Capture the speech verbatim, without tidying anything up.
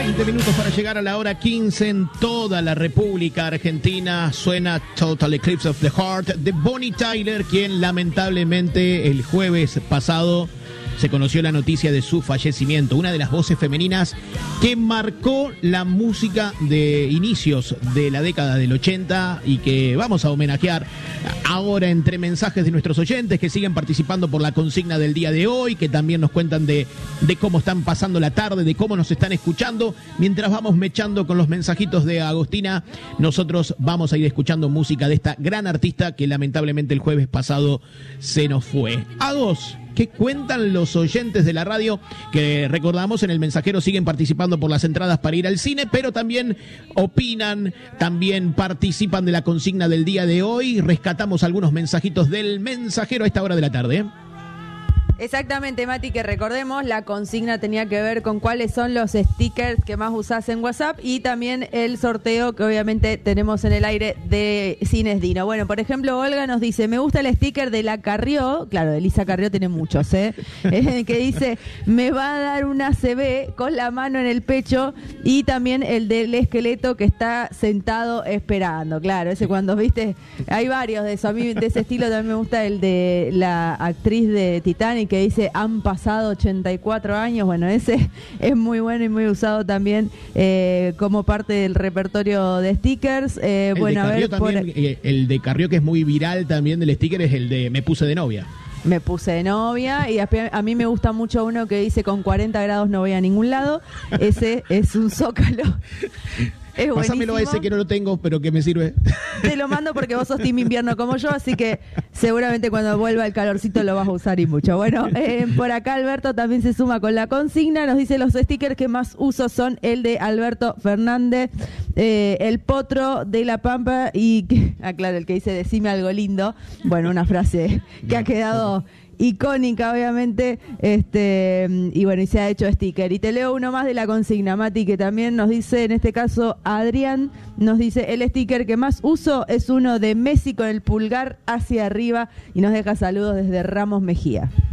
veinte minutos para llegar a la hora quince en toda la República Argentina. Suena Total Eclipse of the Heart de Bonnie Tyler, quien lamentablemente el jueves pasado se conoció la noticia de su fallecimiento. Una de las voces femeninas que marcó la música de inicios de la década del ochenta y que vamos a homenajear ahora entre mensajes de nuestros oyentes que siguen participando por la consigna del día de hoy, que también nos cuentan de, de cómo están pasando la tarde, de cómo nos están escuchando. Mientras vamos mechando con los mensajitos de Agostina, nosotros vamos a ir escuchando música de esta gran artista que lamentablemente el jueves pasado se nos fue. Agos, ¿qué cuentan los oyentes de la radio? Que recordamos, en el mensajero siguen participando por las entradas para ir al cine, pero también opinan, también participan de la consigna del día de hoy. Rescatamos algunos mensajitos del mensajero a esta hora de la tarde. Exactamente, Mati, que recordemos, la consigna tenía que ver con cuáles son los stickers que más usás en WhatsApp y también el sorteo que obviamente tenemos en el aire de Cines Dino. Bueno, por ejemplo, Olga nos dice, me gusta el sticker de la Carrió, claro, Elisa Carrió tiene muchos, ¿eh? eh que dice, me va a dar una A C V con la mano en el pecho, y también el del esqueleto que está sentado esperando, claro, ese cuando, viste, hay varios de eso, a mí de ese estilo también me gusta el de la actriz de Titanic, que dice, han pasado ochenta y cuatro años, bueno, ese es muy bueno y muy usado también eh, como parte del repertorio de stickers. Eh, el, bueno, de a ver, también, por... eh, el de Carrió, que es muy viral también del sticker, es el de me puse de novia. Me puse de novia, y a, a mí me gusta mucho uno que dice, con cuarenta grados no voy a ningún lado. Ese es un zócalo. Es Pásamelo a ese que no lo tengo, pero que me sirve. Te lo mando porque vos sos team invierno como yo, así que seguramente cuando vuelva el calorcito lo vas a usar y mucho. Bueno, eh, por acá Alberto también se suma con la consigna. Nos dice, los stickers que más uso son el de Alberto Fernández, eh, el potro de La Pampa y, aclaro, el que dice, decime algo lindo. Bueno, una frase que ha quedado icónica, obviamente, este y bueno, y se ha hecho sticker. Y te leo uno más de la consigna, Mati, que también nos dice, en este caso, Adrián, nos dice, el sticker que más uso es uno de Messi con el pulgar hacia arriba, y nos deja saludos desde Ramos Mejía.